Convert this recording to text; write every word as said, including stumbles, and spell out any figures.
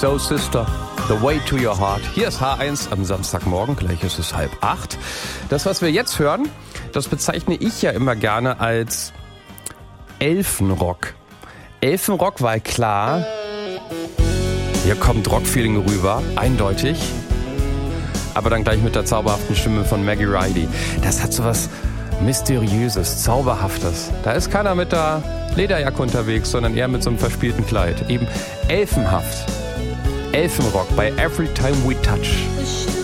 Soul Sister, The Way to Your Heart. Hier ist H eins am Samstagmorgen, gleich ist es halb acht. Das, was wir jetzt hören, das bezeichne ich ja immer gerne als Elfenrock. Elfenrock, weil klar, hier kommt Rockfeeling rüber, eindeutig. Aber dann gleich mit der zauberhaften Stimme von Maggie Reilly. Das hat so was Mysteriöses, Zauberhaftes. Da ist keiner mit der Lederjacke unterwegs, sondern eher mit so einem verspielten Kleid. Eben elfenhaft. Elfenrock bei Every Time We Touch.